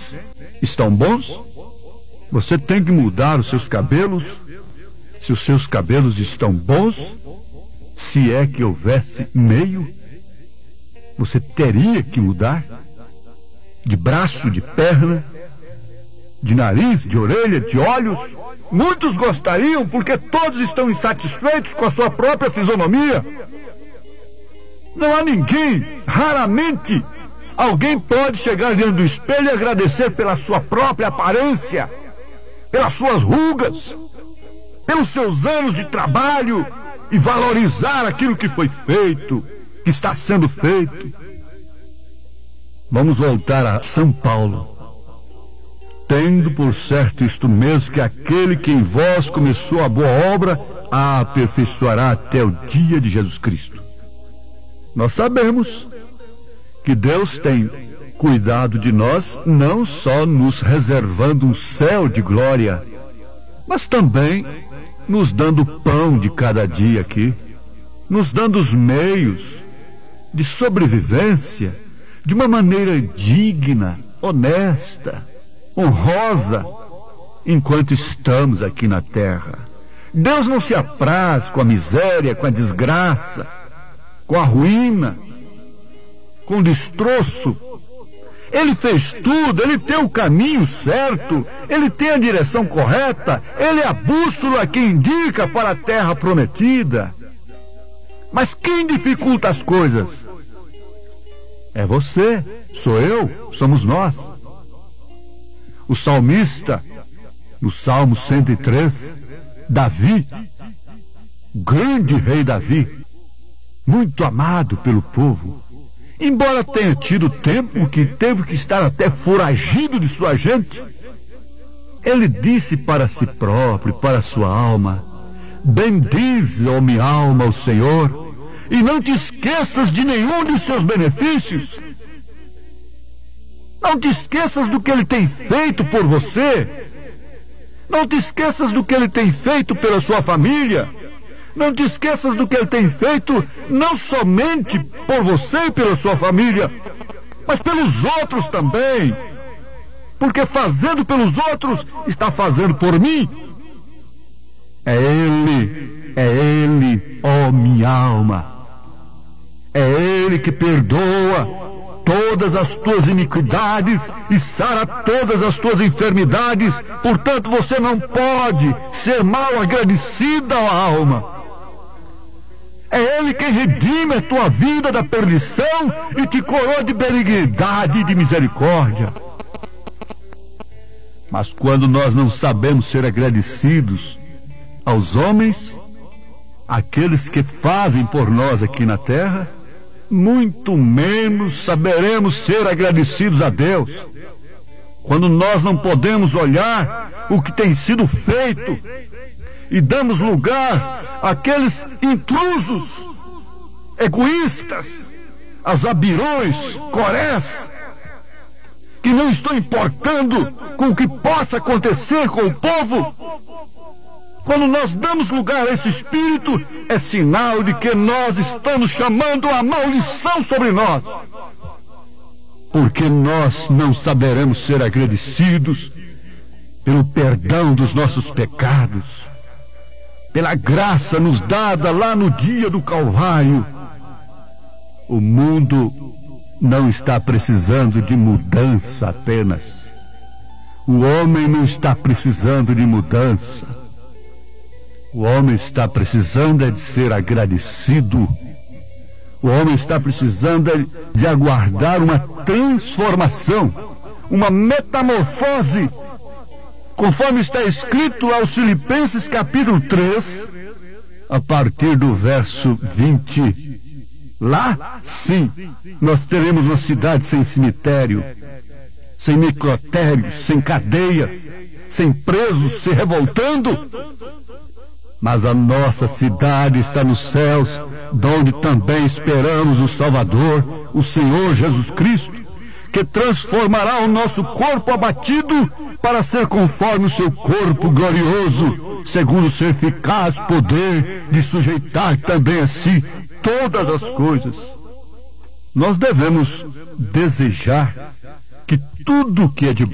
dentes estão bons? Você tem que mudar os seus cabelos? Se os seus cabelos estão bons, se é que houvesse meio, você teria que mudar? De braço, de perna, de nariz, de orelha, de olhos? Muitos gostariam, porque todos estão insatisfeitos com a sua própria fisionomia. Não há ninguém, raramente, alguém pode chegar diante do espelho e agradecer pela sua própria aparência, pelas suas rugas, pelos seus anos de trabalho e valorizar aquilo que foi feito, que está sendo feito. Vamos voltar a São Paulo. Tendo por certo isto mesmo, que aquele que em vós começou a boa obra, a aperfeiçoará até o dia de Jesus Cristo. Nós sabemos que Deus tem cuidado de nós, não só nos reservando um céu de glória, mas também nos dando o pão de cada dia aqui, nos dando os meios de sobrevivência de uma maneira digna, honesta, honrosa, enquanto estamos aqui na terra. Deus não se apraz com a miséria, com a desgraça, com a ruína, com o destroço. Ele fez tudo, ele tem o caminho certo, ele tem a direção correta, ele é a bússola que indica para a terra prometida. Mas quem dificulta as coisas? É você, sou eu, somos nós. O salmista, no Salmo 103, Davi, o grande rei Davi, muito amado pelo povo, embora tenha tido tempo que teve que estar até foragido de sua gente, ele disse para si próprio, para sua alma: bendize, ó minha alma, o Senhor, e não te esqueças de nenhum de seus benefícios. Não te esqueças do que ele tem feito por você. Não te esqueças do que ele tem feito pela sua família. Não te esqueças do que ele tem feito não somente por você e pela sua família, mas pelos outros também. Porque fazendo pelos outros, está fazendo por mim. É Ele, ó minha alma. É Ele que perdoa todas as tuas iniquidades e sara todas as tuas enfermidades. Portanto, você não pode ser mal agradecida, ó alma. É Ele quem redime a tua vida da perdição e te coroa de benignidade e de misericórdia. Mas quando nós não sabemos ser agradecidos aos homens, aqueles que fazem por nós aqui na terra, muito menos saberemos ser agradecidos a Deus. Quando nós não podemos olhar o que tem sido feito e damos lugar àqueles intrusos, egoístas, a Zabirões, Corés, que não estão importando com o que possa acontecer com o povo. Quando nós damos lugar a esse espírito, é sinal de que nós estamos chamando a maldição sobre nós. Porque nós não saberemos ser agradecidos pelo perdão dos nossos pecados, pela graça nos dada lá no dia do Calvário. O mundo não está precisando de mudança apenas. O homem não está precisando de mudança. O homem está precisando de ser agradecido. O homem está precisando de aguardar uma transformação, uma metamorfose, conforme está escrito aos Filipenses capítulo 3, a partir do verso 20. Lá, sim, nós teremos uma cidade sem cemitério, sem necrotérios, sem cadeias, sem presos se revoltando. Mas a nossa cidade está nos céus, donde também esperamos o Salvador, o Senhor Jesus Cristo, que transformará o nosso corpo abatido para ser conforme o seu corpo glorioso, segundo o seu eficaz poder de sujeitar também a si todas as coisas. Nós devemos desejar que tudo que é de